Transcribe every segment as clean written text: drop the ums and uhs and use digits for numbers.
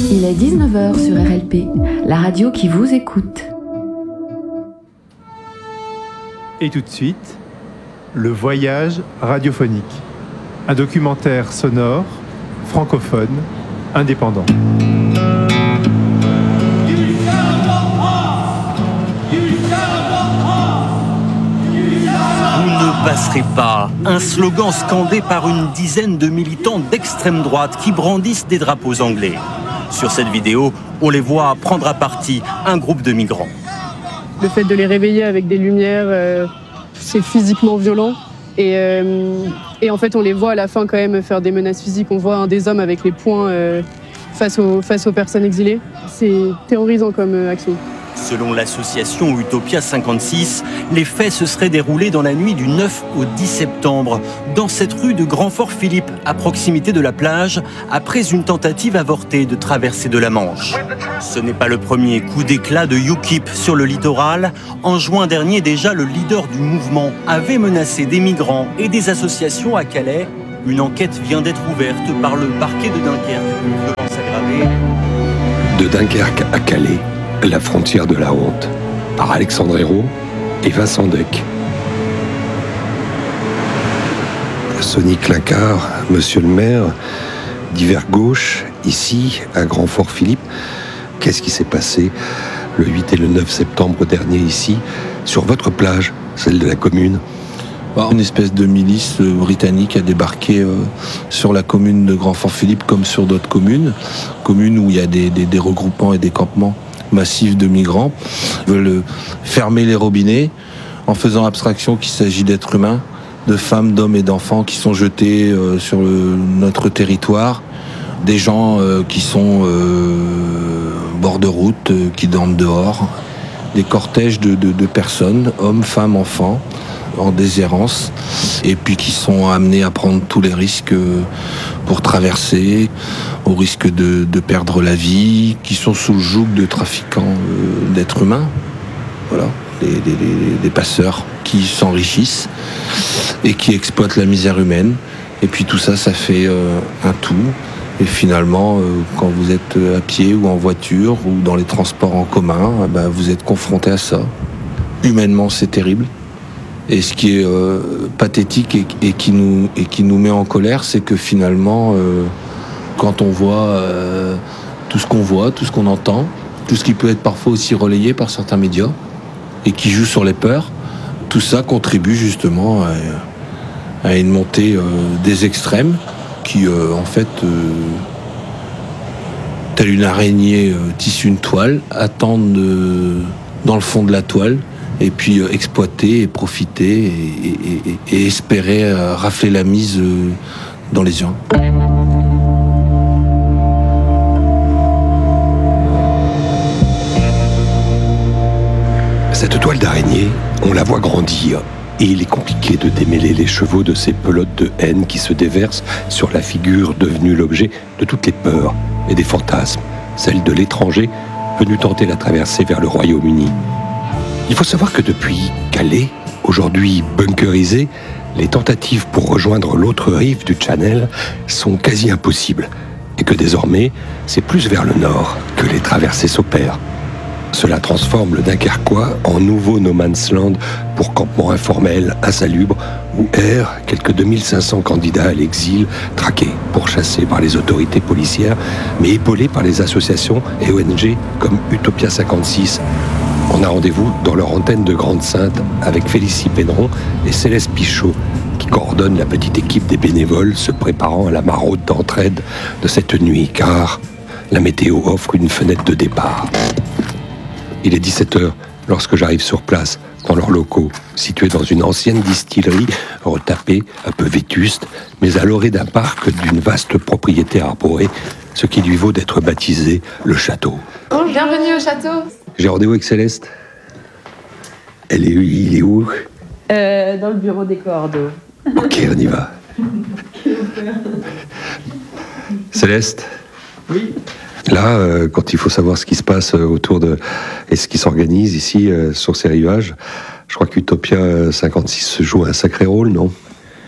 Il est 19h sur RLP, la radio qui vous écoute. Et tout de suite, le voyage radiophonique. Un documentaire sonore, francophone, indépendant. Vous ne passerez pas. Un slogan scandé par une dizaine de militants d'extrême droite qui brandissent des drapeaux anglais. Sur cette vidéo, on les voit prendre à partie un groupe de migrants. Le fait de les réveiller avec des lumières, c'est physiquement violent. Et en fait, on les voit à la fin quand même faire des menaces physiques. On voit un des hommes avec les poings face aux personnes exilées. C'est terrorisant comme action. Selon l'association Utopia 56, les faits se seraient déroulés dans la nuit du 9 au 10 septembre, dans cette rue de Grand-Fort-Philippe, à proximité de la plage, après une tentative avortée de traversée de la Manche. Ce n'est pas le premier coup d'éclat de UKIP sur le littoral. En juin dernier, déjà, le leader du mouvement avait menacé des migrants et des associations à Calais. Une enquête vient d'être ouverte par le parquet de Dunkerque pour violence aggravée. De Dunkerque à Calais, la frontière de la honte, par Alexandre Hérault et Vincent Deck. Sonny Clincard, monsieur le maire, d'hiver gauche, ici, à Grand-Fort-Philippe. Qu'est-ce qui s'est passé le 8 et le 9 septembre dernier ici, sur votre plage, celle de la commune? Une espèce de milice britannique a débarqué sur la commune de Grand-Fort-Philippe comme sur d'autres communes où il y a des regroupements et des campements massifs de migrants. Ils veulent fermer les robinets en faisant abstraction qu'il s'agit d'êtres humains, de femmes, d'hommes et d'enfants qui sont jetés sur notre territoire, des gens qui sont bord de route, qui dorment dehors, des cortèges de personnes, hommes, femmes, enfants, en déshérence, et puis qui sont amenés à prendre tous les risques pour traverser, au risque de perdre la vie, qui sont sous le joug de trafiquants d'êtres humains, voilà, des passeurs qui s'enrichissent et qui exploitent la misère humaine. Et puis tout ça, ça fait un tout. Et finalement, quand vous êtes à pied ou en voiture ou dans les transports en commun, vous êtes confronté à ça. Humainement, c'est terrible. Et ce qui est pathétique et qui nous met en colère, c'est que finalement, quand on voit tout ce qu'on voit, tout ce qu'on entend, tout ce qui peut être parfois aussi relayé par certains médias et qui joue sur les peurs, tout ça contribue justement à une montée des extrêmes qui, en fait, telle une araignée tisse une toile, attendent dans le fond de la toile, et puis exploiter et profiter et espérer rafler la mise dans les urnes. Cette toile d'araignée, on la voit grandir, et il est compliqué de démêler les chevaux de ces pelotes de haine qui se déversent sur la figure devenue l'objet de toutes les peurs et des fantasmes, celle de l'étranger venu tenter la traversée vers le Royaume-Uni. Il faut savoir que depuis Calais, aujourd'hui bunkerisé, les tentatives pour rejoindre l'autre rive du Channel sont quasi impossibles et que désormais, c'est plus vers le nord que les traversées s'opèrent. Cela transforme le Dunkerquois en nouveau no man's land pour campement informel, insalubre, où errent quelques 2500 candidats à l'exil, traqués, pourchassés par les autorités policières, mais épaulés par les associations et ONG comme Utopia 56. On a rendez-vous dans leur antenne de Grande-Synthe avec Félicie Péneron et Céleste Pichot, qui coordonnent la petite équipe des bénévoles se préparant à la maraude d'entraide de cette nuit, car la météo offre une fenêtre de départ. Il est 17h lorsque j'arrive sur place, dans leurs locaux, situés dans une ancienne distillerie retapée, un peu vétuste, mais à l'orée d'un parc d'une vaste propriété arborée, ce qui lui vaut d'être baptisé le château. Bonjour. Bienvenue au château. J'ai rendez-vous avec Céleste. Il est où? Dans le bureau des coordos. Ok, on y va. Céleste? Oui. Là, quand il faut savoir ce qui se passe autour de... et ce qui s'organise ici, sur ces rivages, je crois qu'Utopia 56 joue un sacré rôle, non?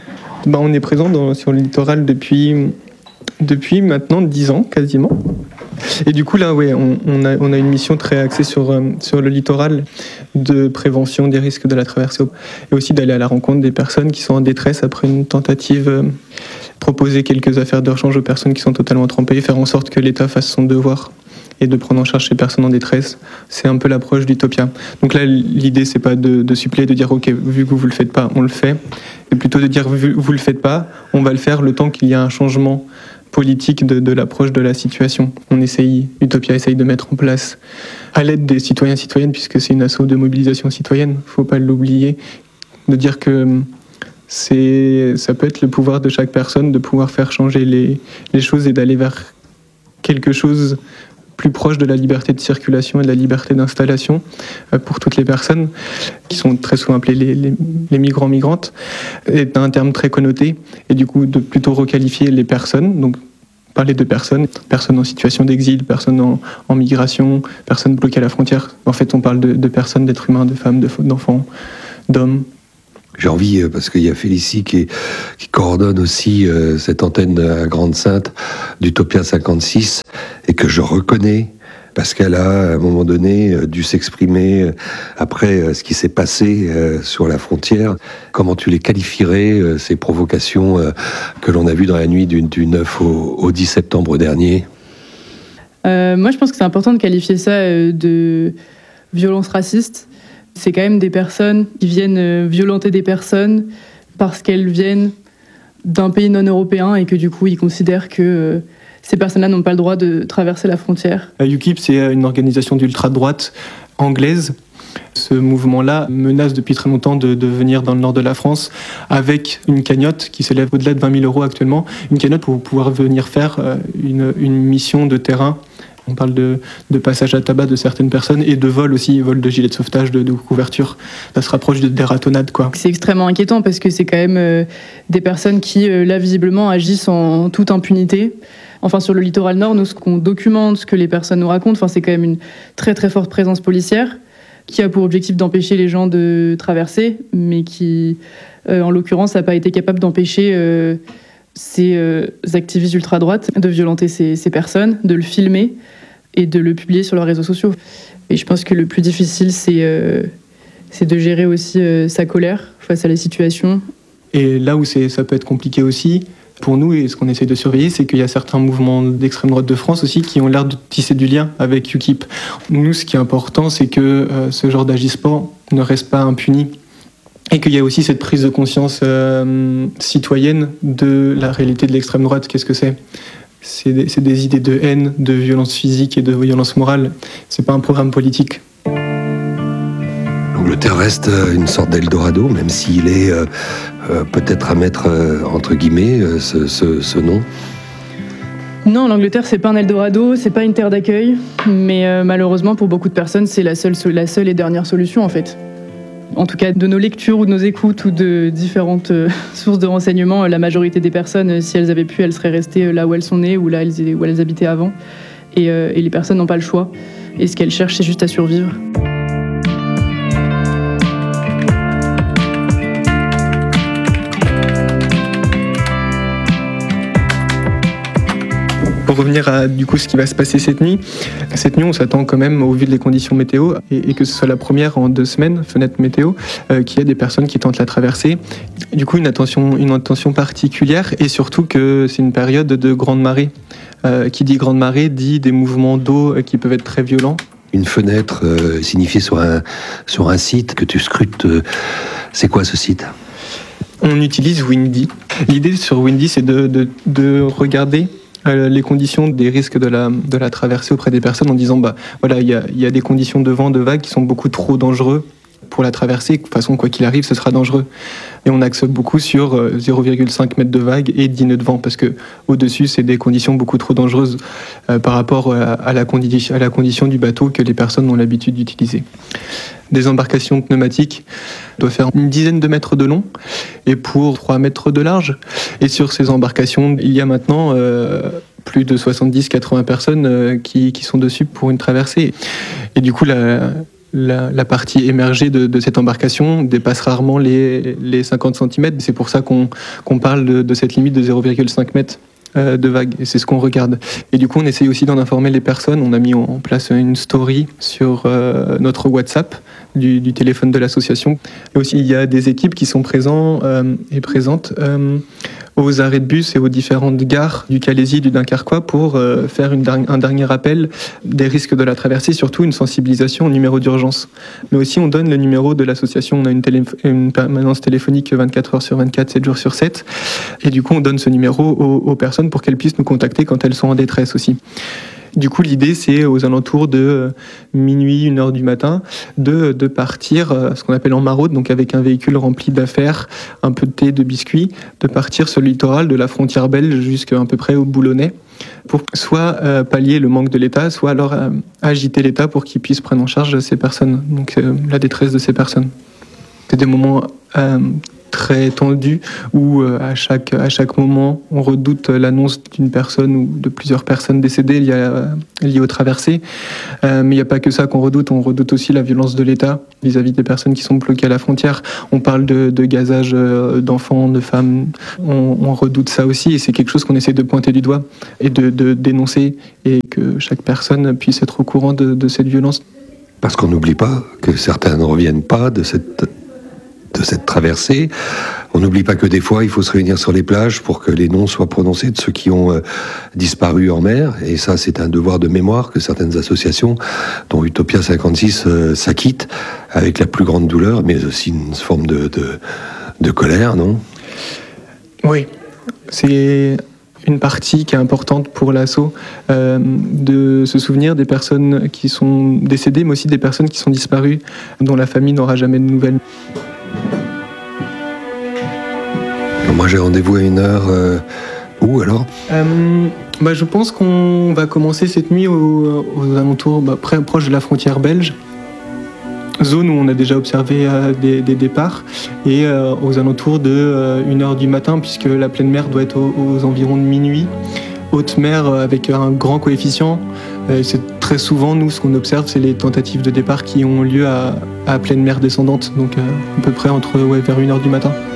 On est présent sur le littoral depuis maintenant 10 ans, quasiment. Et du coup, là, ouais, on a une mission très axée sur le littoral, de prévention des risques de la traversée, et aussi d'aller à la rencontre des personnes qui sont en détresse après une tentative, proposer quelques affaires de rechange aux personnes qui sont totalement trempées, faire en sorte que l'État fasse son devoir et de prendre en charge ces personnes en détresse. C'est un peu l'approche d'Utopia. Donc là, l'idée, c'est pas de suppléer, de dire « Ok, vu que vous le faites pas, on le fait », et plutôt de dire « Vu que vous le faites pas, on va le faire le temps qu'il y a un changement politique de l'approche de la situation. » Utopia essaye de mettre en place, à l'aide des citoyens et citoyennes, puisque c'est une asso de mobilisation citoyenne, faut pas l'oublier, de dire que ça peut être le pouvoir de chaque personne de pouvoir faire changer les choses et d'aller vers quelque chose plus proche de la liberté de circulation et de la liberté d'installation pour toutes les personnes qui sont très souvent appelées les migrants-migrantes, est un terme très connoté, et du coup de plutôt requalifier les personnes, donc parler de personnes en situation d'exil, personnes en migration, personnes bloquées à la frontière. En fait, on parle de personnes, d'êtres humains, de femmes, d'enfants, d'hommes. J'ai envie, parce qu'il y a Félicie qui coordonne aussi cette antenne à Grande-Synthe d'Utopia 56, et que je reconnais, parce qu'elle a, à un moment donné, dû s'exprimer après ce qui s'est passé sur la frontière. Comment tu les qualifierais, ces provocations que l'on a vues dans la nuit du 9 au 10 septembre dernier ? Moi, je pense que c'est important de qualifier ça de violence raciste. C'est quand même des personnes qui viennent violenter des personnes parce qu'elles viennent d'un pays non européen et que du coup, ils considèrent que ces personnes-là n'ont pas le droit de traverser la frontière. UKIP, c'est une organisation d'ultra-droite anglaise. Ce mouvement-là menace depuis très longtemps de venir dans le nord de la France avec une cagnotte qui s'élève au-delà de 20 000 € actuellement. Une cagnotte pour pouvoir venir faire une mission de terrain. On parle de passage à tabac de certaines personnes et de vol aussi, vol de gilets de sauvetage, de couverture. Ça se rapproche des ratonnades, quoi. C'est extrêmement inquiétant parce que c'est quand même des personnes qui, là, visiblement, agissent en toute impunité. Enfin, sur le littoral nord, nous, ce qu'on documente, ce que les personnes nous racontent, c'est quand même une très très forte présence policière qui a pour objectif d'empêcher les gens de traverser, mais qui, en l'occurrence, n'a pas été capable d'empêcher ces activistes ultra-droite de violenter ces personnes, de le filmer et de le publier sur leurs réseaux sociaux. Et je pense que le plus difficile, c'est de gérer aussi sa colère face à la situation. Et là où ça peut être compliqué aussi, pour nous, et ce qu'on essaie de surveiller, c'est qu'il y a certains mouvements d'extrême droite de France aussi qui ont l'air de tisser du lien avec UKIP. Nous, ce qui est important, c'est que ce genre d'agissement ne reste pas impuni. Et qu'il y a aussi cette prise de conscience citoyenne de la réalité de l'extrême droite. Qu'est-ce que c'est ? C'est des idées de haine, de violence physique et de violence morale. C'est pas un programme politique. L'Angleterre reste une sorte d'Eldorado, même s'il est peut-être à mettre entre guillemets ce nom. Non, l'Angleterre, c'est pas un Eldorado, c'est pas une terre d'accueil, mais malheureusement pour beaucoup de personnes, c'est la seule et dernière solution en fait. En tout cas, de nos lectures ou de nos écoutes ou de différentes sources de renseignements, la majorité des personnes, si elles avaient pu, elles seraient restées là où elles sont nées ou là où elles habitaient avant. Et les personnes n'ont pas le choix. Et ce qu'elles cherchent, c'est juste à survivre. Pour revenir à du coup ce qui va se passer cette nuit, on s'attend quand même, au vu des conditions météo, et que ce soit la première en 2 semaines, fenêtre météo, qu'il y ait des personnes qui tentent la traversée. Du coup, une attention particulière, et surtout que c'est une période de grande marée. Qui dit grande marée dit des mouvements d'eau qui peuvent être très violents. Une fenêtre signifiée sur un site que tu scrutes. C'est quoi ce site ? On utilise Windy. L'idée sur Windy, c'est de regarder les conditions des risques de la traversée auprès des personnes en disant voilà, il y a des conditions de vent, de vagues qui sont beaucoup trop dangereux pour la traversée. De toute façon, quoi qu'il arrive, ce sera dangereux. Et on axe beaucoup sur 0,5 mètres de vague et 10 nœuds de vent, parce que au-dessus, c'est des conditions beaucoup trop dangereuses par rapport à la condition du bateau que les personnes ont l'habitude d'utiliser. Des embarcations pneumatiques doivent faire une dizaine de mètres de long et pour 3 mètres de large. Et sur ces embarcations, il y a maintenant plus de 70-80 personnes qui sont dessus pour une traversée. Et du coup, la partie émergée de cette embarcation dépasse rarement les 50 cm. C'est pour ça qu'on parle de cette limite de 0,5 mètres de vagues. Et c'est ce qu'on regarde. Et du coup, on essaye aussi d'en informer les personnes. On a mis en place une story sur notre WhatsApp du téléphone de l'association. Et aussi, il y a des équipes qui sont présentes aux arrêts de bus et aux différentes gares du Calaisis, du Dunkerquois pour faire un dernier rappel des risques de la traversée, surtout une sensibilisation au numéro d'urgence. Mais aussi, on donne le numéro de l'association. On a une permanence téléphonique 24 heures sur 24, 7 jours sur 7. Et du coup, on donne ce numéro aux personnes pour qu'elles puissent nous contacter quand elles sont en détresse aussi. Du coup, l'idée, c'est aux alentours de minuit, 1h du matin, de partir, ce qu'on appelle en maraude, donc avec un véhicule rempli d'affaires, un peu de thé, de biscuits, de partir sur le littoral de la frontière belge jusqu'à peu près au Boulonnais, pour soit pallier le manque de l'État, soit alors agiter l'État pour qu'il puisse prendre en charge ces personnes, donc la détresse de ces personnes. C'est des moments très tendu où à chaque moment on redoute l'annonce d'une personne ou de plusieurs personnes décédées liées aux traversées. Mais il n'y a pas que ça qu'on redoute, on redoute aussi la violence de l'État vis-à-vis des personnes qui sont bloquées à la frontière. On parle de gazage d'enfants, de femmes, on redoute ça aussi et c'est quelque chose qu'on essaie de pointer du doigt et de dénoncer et que chaque personne puisse être au courant de cette violence. Parce qu'on n'oublie pas que certains ne reviennent pas de cette traversée. On n'oublie pas que des fois, il faut se réunir sur les plages pour que les noms soient prononcés de ceux qui ont disparu en mer. Et ça, c'est un devoir de mémoire que certaines associations, dont Utopia 56, s'acquittent avec la plus grande douleur, mais aussi une forme de colère, non ? Oui, c'est une partie qui est importante pour l'asso, de se souvenir des personnes qui sont décédées, mais aussi des personnes qui sont disparues, dont la famille n'aura jamais de nouvelles. Moi, j'ai rendez-vous à 1h. Où alors ? Je pense qu'on va commencer cette nuit aux alentours, proche de la frontière belge. Zone où on a déjà observé des départs. Et aux alentours de 1h du matin, puisque la pleine mer doit être aux environs de minuit. Haute mer avec un grand coefficient. C'est très souvent, nous, ce qu'on observe, c'est les tentatives de départ qui ont lieu à pleine mer descendante. Donc à peu près vers 1h du matin.